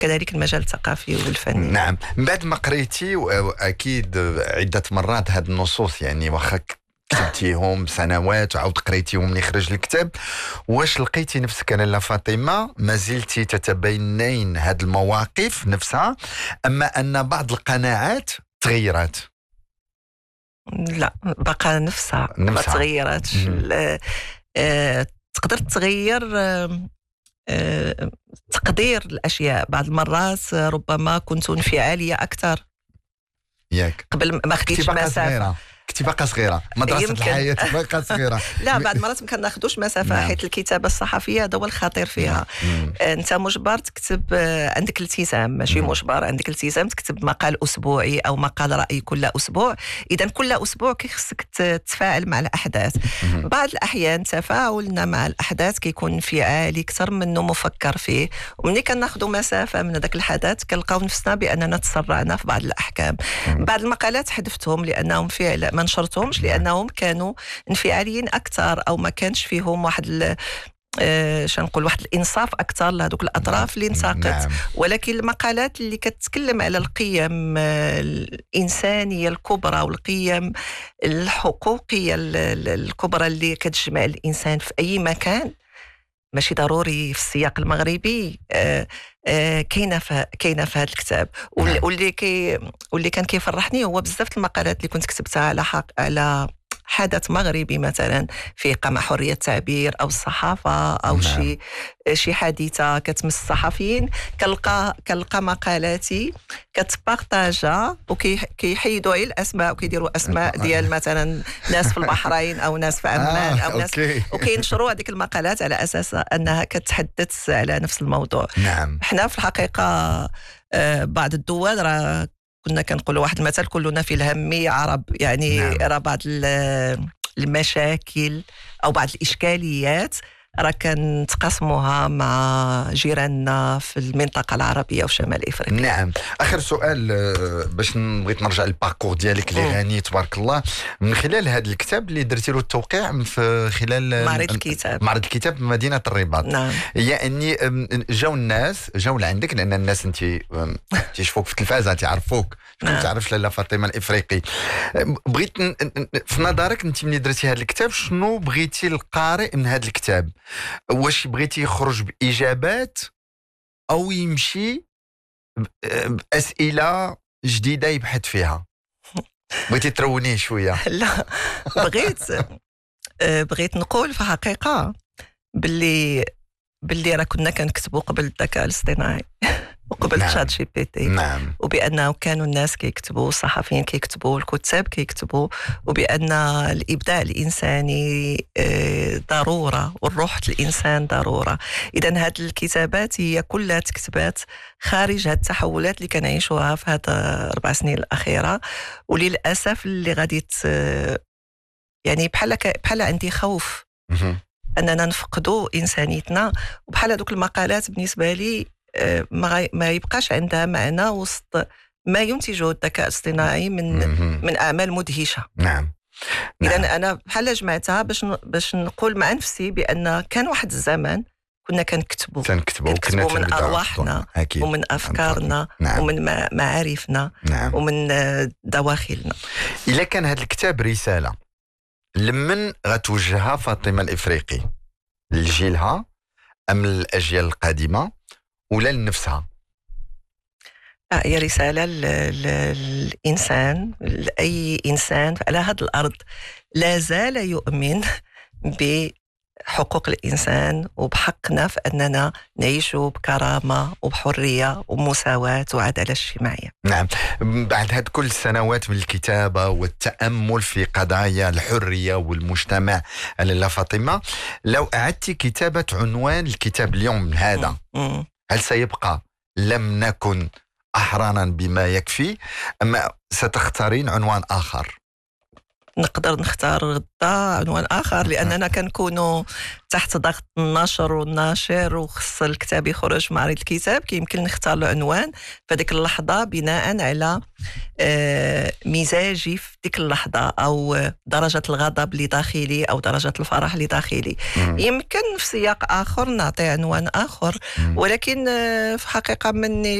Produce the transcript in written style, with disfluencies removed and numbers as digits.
وكذلك المجال الثقافي والفني. نعم. من بعد ما قريتي أكيد عدة مرات هاد النصوص، يعني واخا كتبتيهم سنوات وعاود قريتيهم من يخرج الكتاب، واش لقيتي نفسك لاله فاطمه ما زلتي تتبينين هاد المواقف نفسها، اما ان بعض القناعات تغيرت؟ لا، بقى نفسها. ما تغيرتش. تقدر تغير تقدير الاشياء. بعض المرات ربما كنت انفعاليه اكثر ياك قبل ما خديتش مسافه. كنتي باقا صغيره، مدرسه الحياه باقا صغيره. لا، بعد مرات ما كناخذوش مسافه. نعم. حيت الكتابه الصحفيه هذا هو الخطير فيها. انت مجبر تكتب، عندك التزام، ماشي مجبر، عندك التزام تكتب مقال اسبوعي او مقال راي كل اسبوع. اذا كل اسبوع كيخصك تتفاعل مع الاحداث. بعض الاحيان تفاعلنا مع الاحداث كيكون انفعالي اكثر منه مفكر فيه، ومني كناخذوا مسافه من هذاك الحدث كنلقاو نفسنا باننا تسرعنا في بعض الاحكام. بعض المقالات حذفتهم لانهم فعلا ما نشرتهمش، لانهم كانوا انفعاليين اكثر، او ما كانش فيهم واحد شنقول واحد الانصاف اكثر لهذوك الاطراف اللي انتقدت. ولكن المقالات اللي كتتكلم على القيم الانسانيه الكبرى والقيم الحقوقيه الكبرى اللي كتجمع الانسان في اي مكان، ماشي ضروري في السياق المغربي، كاينه في هذا الكتاب. واللي كان كيفرحني هو بزاف المقالات اللي كنت كتبتها على حدث مغربي مثلا فيه قمع حريه التعبير او الصحافه او شي حادثه كتمس الصحفيين، كنلقى مقالاتي كتبارطاجا وكيحيدوا على الاسماء وكيديروا اسماء ديال مثلا ناس في البحرين او ناس في عمان او ناس، وكينشروا هذيك المقالات على اساس انها كتحدث على نفس الموضوع. نعم. احنا في الحقيقه بعض الدول راه كنا كنقولوا واحد المثل، كلنا في الهم عرب. يعني نعم. راه بعض المشاكل او بعض الاشكاليات راه كنتقاسموها مع جيراننا في المنطقه العربيه وشمال افريقيا. نعم. اخر سؤال باش بغيت نرجع للباركور ديالك اللي غني تبارك الله، من خلال هذا الكتاب اللي درتي له التوقيع في خلال معرض الكتاب بمدينه الرباط. نعم. يعني جاو الناس جاو لعندك، لان الناس انت تيشوفوك في التلفازه تعرفوك، شكون تعرفش لاله فاطمه الافريقي. بغيت في نظرك انت ملي درتي هذا الكتاب شنو بغيتي القارئ من هذا الكتاب؟ واش بغيتي يخرج بإجابات أو يمشي بأسئلة جديدة يبحث فيها؟ بغيتي ترونيه شوية؟ لا، بغيت نقول في حقيقة باللي راه كنا كنكتبوا قبل الذكاء الاصطناعي وقبل تشات جي بي تي. نعم. وبأنه كانوا الناس كيكتبوا، الصحفيين كيكتبوا، الكتاب كيكتبوا، وبأن الإبداع الإنساني ضرورة والروح الإنسان ضرورة. إذن هذه الكتابات هي كلها تكتبات خارج هذه التحولات اللي كنعيشوها في هذه 4 سنين الأخيرة. وللأسف اللي غادي يعني بحال عندي خوف أننا نفقدوا إنسانيتنا، وبحال هذوك المقالات بالنسبة لي ما يبقاش عندها معنى وسط ما ينتجه الذكاء الاصطناعي من أعمال مدهشة. نعم. إذن أنا بحال جمعتها باش نقول مع نفسي بأن كان واحد الزمن كنا كنكتبوا من أرواحنا ومن أفكارنا. نعم. ومن معارفنا. نعم. ومن دواخلنا. إلا كان هذا الكتاب رسالة لمن غتوجهها فاطمة الإفريقي، لجيلها أم الأجيال القادمة ولا لنفسها؟ هي رسالة للإنسان، لأي إنسان على هذه الأرض لا زال يؤمن بحقوق الإنسان وبحقنا في أننا نعيش بكرامة وبحرية ومساواة وعدالة اجتماعية. نعم. بعد هذه كل السنوات من الكتابة والتأمل في قضايا الحرية والمجتمع لاله فاطمة، لو أعدت كتابة عنوان الكتاب اليوم هذا، هل سيبقى لم نكن أحرانا بما يكفي، أما ستختارين عنوان آخر؟ نقدر نختار غدا عنوان آخر، لأننا كنكونوا تحت ضغط النشر والناشر وخص الكتاب يخرج معرض الكتاب، كيمكن نختار العنوان في هذيك اللحظة بناء على مزاجي في ديك اللحظة، أو درجة الغضب اللي داخلي أو درجة الفرح اللي داخلي. يمكن في سياق آخر نعطي عنوان آخر، ولكن في حقيقة مني